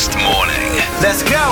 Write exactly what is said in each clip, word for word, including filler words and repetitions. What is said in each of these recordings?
Next morning. Let's go!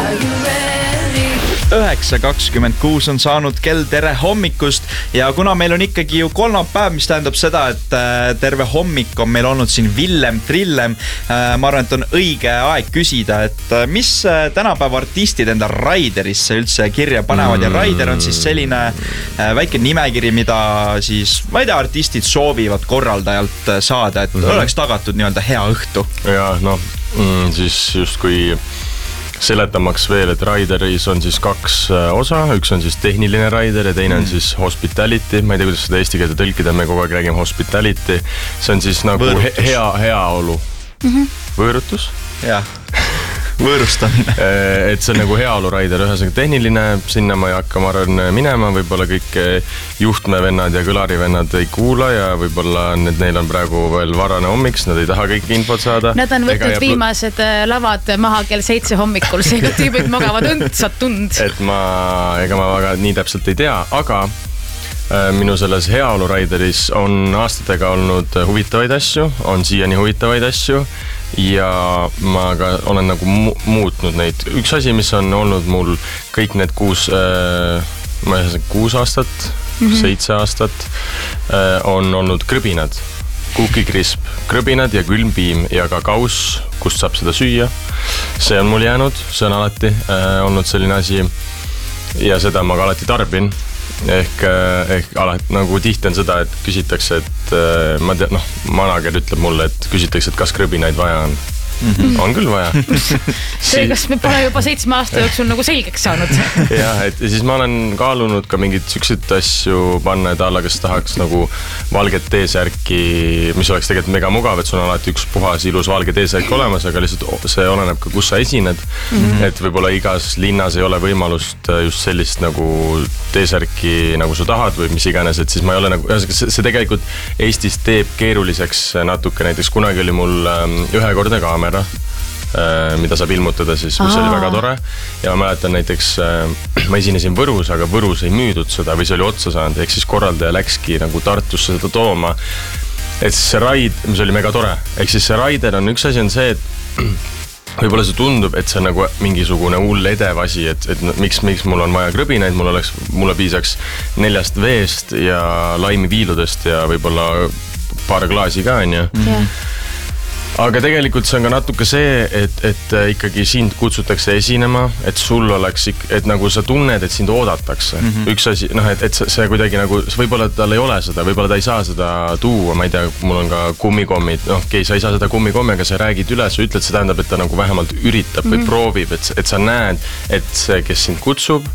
üheksa kakskümmend kuus on saanud kell, tere hommikust ja kuna meil on ikkagi ju kolmapäev, mis tähendab seda, et terve hommik on meil olnud siin Villem Trillem, ma arvan, et on õige aeg küsida, et mis tänapäeva artistid enda Raiderisse üldse kirja panevad ja Raider on siis selline väike nimekiri, mida siis, ma ei tea, artistid soovivad korraldajalt saada, et mm-hmm. oleks tagatud nii-öelda hea õhtu. Ja no, siis just kui seletamaks veel, et Raideris on siis kaks osa, üks on siis tehniline Raider ja teine on siis hospitality, ma ei tea, kuidas seda eesti keelde tõlkida, me kogu aeg räägime hospitality, see on siis nagu he- hea, heaolu mm-hmm. võõrutus jah, võõrustamine et see on nagu heaolu Raider, ühesõnaga tehniline, sinna ma ei hakka, ma arvan, minema, võib-olla kõik juhtmevennad ja kõlarivennad ei kuula ja võib-olla need, neil on praegu veel varane hommiks, nad ei taha kõik infot saada. Nad on võtnud jääb... viimased lavad maha kell seitse hommikul, seega tüübid magavad õndsat tund. Et ma, ega ma väga nii täpselt ei tea, aga minu selles heaolu Raideris on aastatega olnud huvitavaid asju, on siiani huvitavaid asju ja ma ka olen nagu mu- muutnud neid. Üks asi, mis on olnud mul kõik need kuus, äh, ma ei saa kuus aastat, mm-hmm. seitse aastat, äh, on olnud krõbinad. Kukikrisp, krõbinad ja külmpiim ja ka kaus, kust saab seda süüa. See on mul jäänud, see on alati äh, olnud selline asi ja seda ma ka alati tarbin. Ehk, ehk alati, nagu tihti on seda, et küsitakse, et ma tean, noh, manager ütleb mulle, et küsitakse, et kas krõbinaid vaja on. Mm-hmm. On küll vaja. See, kas me pole juba seitsme aasta jooksul nagu selgeks saanud? jah, et siis ma olen kaalunud ka mingid süksid asju panna, et alla, kas tahaks nagu valget teesärki, mis oleks tegelikult mega mugav, et sul on alati üks puhas ilus valge teesärk olemas, aga lihtsalt see oleneb ka, kus sa esined. Mm-hmm. Et võib-olla igas linnas ei ole võimalust just sellist nagu teesärki, nagu sa tahad või mis iganes, et siis ma ei ole nagu, see, see tegelikult Eestis teeb keeruliseks natuke, näiteks kunagi oli mul ühekordne kaamera, mida saab ilmutada siis, mis Aa. oli väga tore ja ma mäletan näiteks, ma esinesin Võrus, aga Võrus ei müüdud seda või see oli otsa saanud, ehk siis korraldaja läkski nagu Tartusse seda tooma, et siis see raid, mis oli mega tore, ehk siis see Raider on üks asi on see, et võib-olla see tundub, et see on nagu mingisugune hull edev asi, et, et miks, miks mul on vaja krõbinaid, mul oleks, mulle piisaks neljast veest ja laimiviiludest ja võib-olla paar klaasi ka, on ju. Yeah. Aga tegelikult see on ka natuke see, et, et ikkagi sind kutsutakse esinema, et sul oleks, et nagu sa tunned, et sind oodatakse. Mm-hmm. Üks asi, noh, et, et see kuidagi nagu, võib-olla tal ei ole seda, võib-olla ta ei saa seda tuua, ma ei tea, mul on ka kummikommid, noh, okei, sa ei saa seda kummikommi, aga sa räägid üle, sa ütled, see tähendab, et ta nagu vähemalt üritab või mm-hmm. proovib, et, et sa näed, et see, kes sind kutsub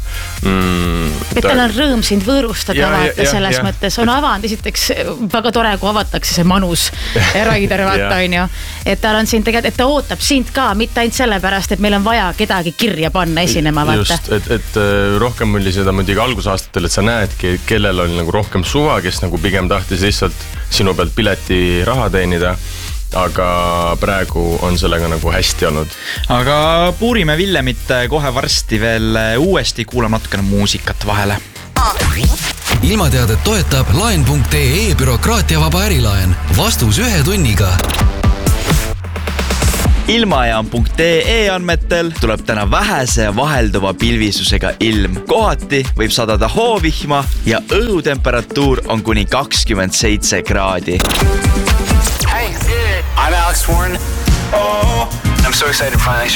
mm, et tal on rõõm sind võõrustada, ja, vaata ja, selles ja, mõttes, on avanud esiteks väga tore, kui avatakse see manus Raider, vaata, on ju. Et tal on siin tegelikult, et ta ootab sind ka, mitte ainult sellepärast, et meil on vaja kedagi kirja panna esinema, vaata. Just, et, et rohkem oli seda muidugi algusaastatel, et sa näed, kellel on nagu rohkem suva, kes nagu pigem tahtis lihtsalt sinu pealt pileti raha teenida, aga praegu on sellega nagu hästi olnud. Aga puurime Villemit kohe varsti veel uuesti, kuulame natukene muusikat vahele. Ilmateadet toetab laen punkt ee bürokraatiavaba ärilaen. Vastus ühe tunniga. Ilmajaam punkt ee andmetel tuleb täna vähese vahelduva pilvisusega ilm. Kohati võib sadada hoovihma ja õhutemperatuur on kuni kakskümmend seitse kraadi. Hey, I'm Alex Warren. Oh, I'm so excited to finally